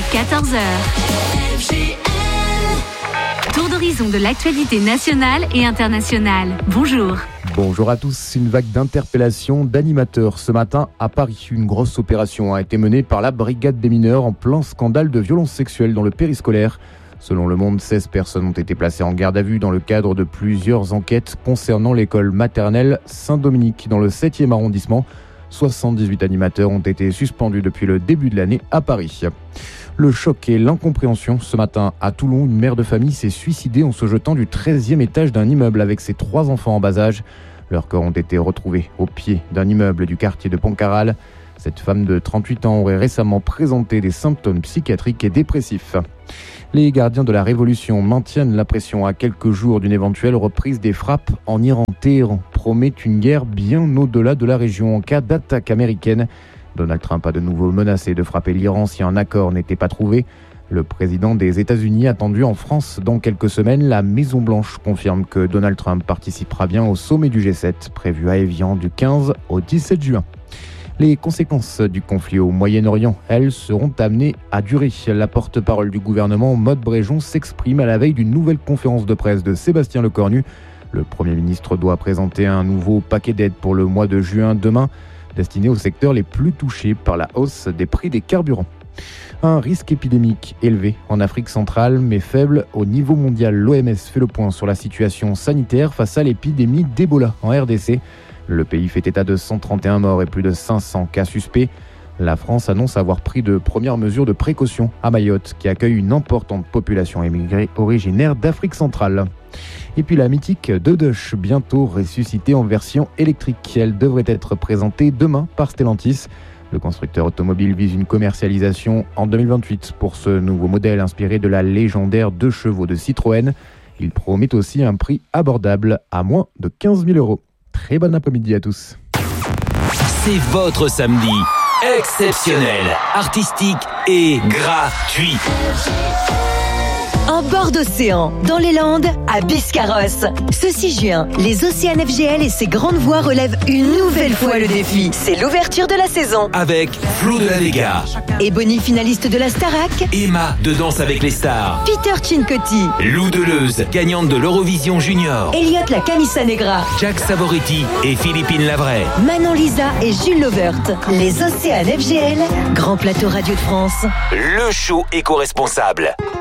14h. Tour d'horizon de l'actualité nationale et internationale. Bonjour. Bonjour à tous. Une vague d'interpellations d'animateurs ce matin à Paris. Une grosse opération a été menée par la brigade des mineurs en plein scandale de violences sexuelles dans le périscolaire. Selon Le Monde, 16 personnes ont été placées en garde à vue dans le cadre de plusieurs enquêtes concernant l'école maternelle Saint-Dominique dans le 7e arrondissement. 78 animateurs ont été suspendus depuis le début de l'année à Paris. Le choc et l'incompréhension. Ce matin, à Toulon, une mère de famille s'est suicidée en se jetant du 13e étage d'un immeuble avec ses 3 enfants en bas âge. Leurs corps ont été retrouvés au pied d'un immeuble du quartier de Pontcarral. Cette femme de 38 ans aurait récemment présenté des symptômes psychiatriques et dépressifs. Les gardiens de la Révolution maintiennent la pression à quelques jours d'une éventuelle reprise des frappes en Iran. Téhéran promet une guerre bien au-delà de la région en cas d'attaque américaine. Donald Trump a de nouveau menacé de frapper l'Iran si un accord n'était pas trouvé. Le président des États-Unis attendu en France dans quelques semaines, la Maison-Blanche confirme que Donald Trump participera bien au sommet du G7 prévu à Évian du 15 au 17 juin. Les conséquences du conflit au Moyen-Orient, elles, seront amenées à durer. La porte-parole du gouvernement, Maud Bréjon, s'exprime à la veille d'une nouvelle conférence de presse de Sébastien Lecornu. Le Premier ministre doit présenter un nouveau paquet d'aides pour le mois de juin demain, destiné aux secteurs les plus touchés par la hausse des prix des carburants. Un risque épidémique élevé en Afrique centrale, mais faible au niveau mondial. L'OMS fait le point sur la situation sanitaire face à l'épidémie d'Ebola en RDC. Le pays fait état de 131 morts et plus de 500 cas suspects. La France annonce avoir pris de premières mesures de précaution à Mayotte, qui accueille une importante population émigrée originaire d'Afrique centrale. Et puis la mythique Dodoche, bientôt ressuscitée en version électrique. Elle devrait être présentée demain par Stellantis. Le constructeur automobile vise une commercialisation en 2028 pour ce nouveau modèle inspiré de la légendaire 2 chevaux de Citroën. Il promet aussi un prix abordable à moins de 15 000 €. Très bon après-midi à tous. C'est votre samedi exceptionnel, artistique et gratuit. En bord d'océan, dans les Landes, à Biscarrosse. Ce 6 juin, les Océans FGL et ses grandes voix relèvent une nouvelle fois le défi. C'est l'ouverture de la saison. Avec Flo de la Vega, Ebony, finaliste de la Starac. Emma de Danse avec les stars, Peter Cincotti. Lou Deleuze, gagnante de l'Eurovision Junior, Elliot la Camisa Negra. Jack Savoretti et Philippine Lavray, Manon Lisa et Jules Lovert. Les Océans FGL, grand plateau Radio de France. le show éco-responsable.